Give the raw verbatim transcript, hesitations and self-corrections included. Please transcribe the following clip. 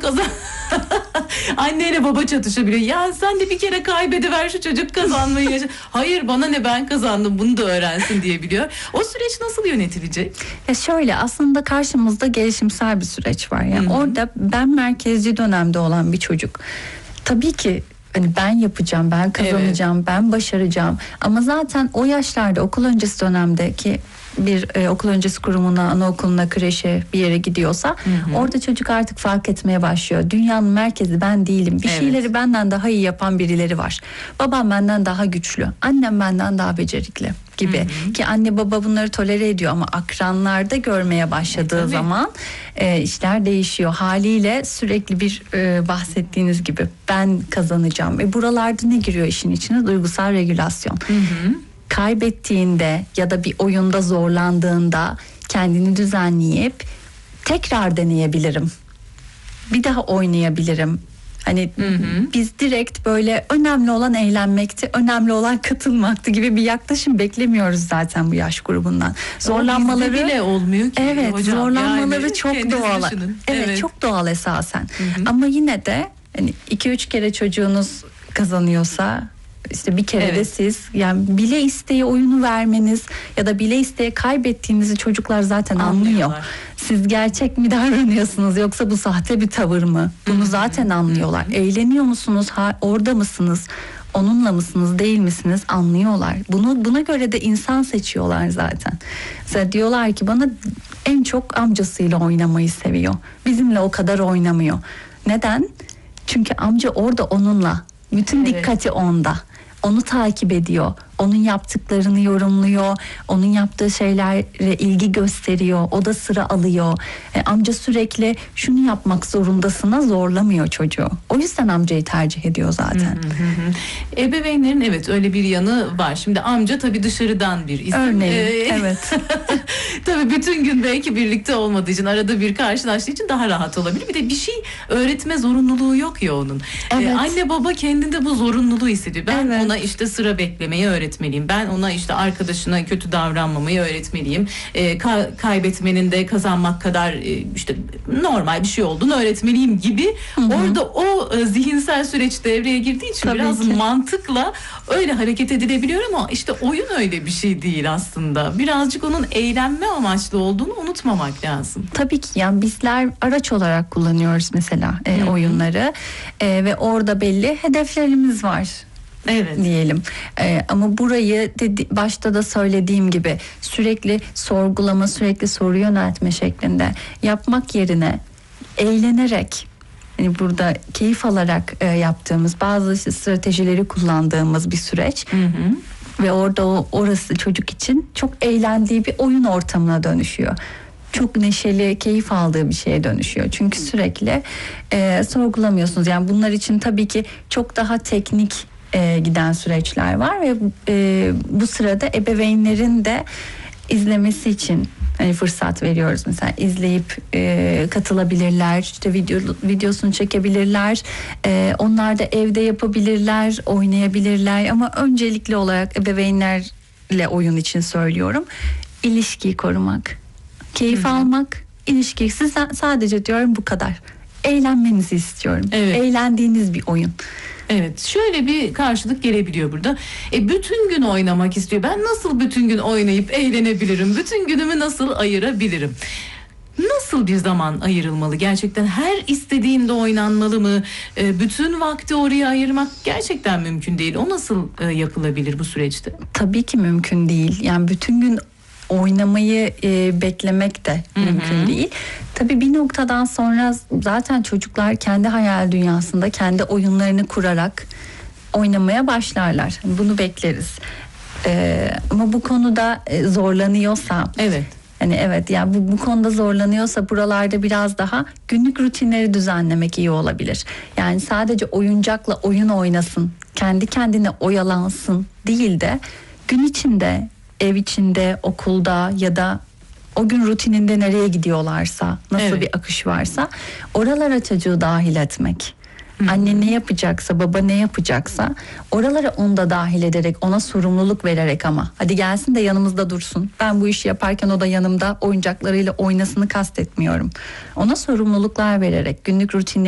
kazan. Anneyle baba çatışabiliyor. Ya sen de bir kere kaybediver şu çocuk kazanmayı yaşa. Hayır bana ne, ben kazandım, bunu da öğrensin diyebiliyor. O süreç nasıl yönetilecek? Ya şöyle, aslında karşımızda gelişimsel bir süreç var. Yani Hı-hı. orada ben merkezci dönemde olan bir çocuk. Tabii ki hani ben yapacağım, ben kazanacağım, evet. ben başaracağım. Ama zaten o yaşlarda okul öncesi dönemdeki bir e, okul öncesi kurumuna, anaokuluna, kreşe bir yere gidiyorsa, hı hı. orada çocuk artık fark etmeye başlıyor. Dünyanın merkezi ben değilim. Bir evet. şeyleri benden daha iyi yapan birileri var. Babam benden daha güçlü, annem benden daha becerikli gibi. Hı hı. Ki anne baba bunları tolere ediyor ama akranlarda görmeye başladığı e, zaman e, işler değişiyor. Haliyle sürekli bir e, bahsettiğiniz gibi ben kazanacağım. E, buralarda ne giriyor işin içine? Duygusal regülasyon. Hı hı. Kaybettiğinde ya da bir oyunda zorlandığında kendini düzenleyip tekrar deneyebilirim. Bir daha oynayabilirim. Hani hı hı. biz direkt böyle önemli olan eğlenmekti, önemli olan katılmaktı gibi bir yaklaşım beklemiyoruz zaten bu yaş grubundan. Zorlanmaları bile olmuyor ki. Evet, hocam, zorlanmaları yani çok doğal. Evet, evet, çok doğal esasen. Hı hı. Ama yine de hani iki üç kere çocuğunuz kazanıyorsa, İşte bir kere evet. de siz yani bile isteye oyunu vermeniz ya da bile isteye kaybettiğinizi çocuklar zaten anlıyor. Siz gerçek mi davranıyorsunuz yoksa bu sahte bir tavır mı? Bunu zaten anlıyorlar. Eğleniyor musunuz? Ha, orada mısınız? Onunla mısınız, değil misiniz? Anlıyorlar. Bunu buna göre de insan seçiyorlar zaten. Mesela diyorlar ki bana en çok amcasıyla oynamayı seviyor. Bizimle o kadar oynamıyor. Neden? Çünkü amca orada onunla. Bütün evet. dikkati onda. Onu takip ediyor. Onun yaptıklarını yorumluyor. Onun yaptığı şeylere ilgi gösteriyor. O da sıra alıyor. E, amca sürekli şunu yapmak zorundasına zorlamıyor çocuğu. O yüzden amcayı tercih ediyor zaten. Hı hı hı. Ebeveynlerin evet öyle bir yanı var. Şimdi amca tabii dışarıdan bir isim. Örneğin ee, evet. Tabii bütün gün belki birlikte olmadığı için, arada bir karşılaştığı için daha rahat olabilir. Bir de bir şey öğretme zorunluluğu yok ya onun. Evet. Ee, anne baba kendinde bu zorunluluğu hissediyor. Ben evet. ona işte sıra beklemeyi öğretmeliyim. Ben ona işte arkadaşına kötü davranmamayı öğretmeliyim. E, ka- kaybetmenin de kazanmak kadar e, işte normal bir şey olduğunu öğretmeliyim gibi. Hı hı. Orada o e, zihinsel süreç devreye girdiği için tabii biraz ki. mantıkla öyle hareket edilebiliyor ama işte oyun öyle bir şey değil aslında. Birazcık onun eğlenme amaçlı olduğunu unutmamak lazım. Tabii ki, yani bizler araç olarak kullanıyoruz mesela e, oyunları e, ve orada belli hedeflerimiz var. Evet. Diyelim. Ee, ama burayı dedi, başta da söylediğim gibi sürekli sorgulama, sürekli soru yöneltme şeklinde yapmak yerine eğlenerek, yani burada keyif alarak e, yaptığımız bazı işte stratejileri kullandığımız bir süreç. Hı hı. Ve orada o, orası çocuk için çok eğlendiği bir oyun ortamına dönüşüyor. Çok neşeli, keyif aldığı bir şeye dönüşüyor. Çünkü sürekli e, sorgulamıyorsunuz. Yani bunlar için tabii ki çok daha teknik E, giden süreçler var ve e, bu sırada ebeveynlerin de izlemesi için hani fırsat veriyoruz. Mesela izleyip e, katılabilirler, işte video videosunu çekebilirler, e, onlar da evde yapabilirler, oynayabilirler. Ama öncelikli olarak ebeveynlerle oyun için söylüyorum, ilişkiyi korumak, keyif Hı-hı. almak, ilişkiyi siz sadece diyorum bu kadar. Eğlenmenizi istiyorum. Evet. Eğlendiğiniz bir oyun. Evet, şöyle bir karşılık gelebiliyor burada. E bütün gün oynamak istiyor. Ben nasıl bütün gün oynayıp eğlenebilirim? Bütün günümü nasıl ayırabilirim? Nasıl bir zaman ayrılmalı? Gerçekten her istediğimde oynanmalı mı? E, bütün vakti oraya ayırmak gerçekten mümkün değil. O nasıl e, yapılabilir bu süreçte? Tabii ki mümkün değil. Yani bütün gün oynamayı e, beklemek de Hı-hı. mümkün değil. Tabii bir noktadan sonra zaten çocuklar kendi hayal dünyasında kendi oyunlarını kurarak oynamaya başlarlar. Bunu bekleriz. Ee, ama bu konuda zorlanıyorsa, evet. Hani evet, yani bu, bu konuda zorlanıyorsa buralarda biraz daha günlük rutinleri düzenlemek iyi olabilir. Yani sadece oyuncakla oyun oynasın, kendi kendine oyalansın değil de gün içinde, ev içinde, okulda ya da o gün rutininde nereye gidiyorlarsa, nasıl evet. bir akış varsa oralara çocuğu dahil etmek. Hı-hı. Anne ne yapacaksa, baba ne yapacaksa oralara onu da dahil ederek, ona sorumluluk vererek, ama hadi gelsin de yanımızda dursun. Ben bu işi yaparken o da yanımda oyuncaklarıyla oynasını kastetmiyorum. Ona sorumluluklar vererek, günlük rutinleri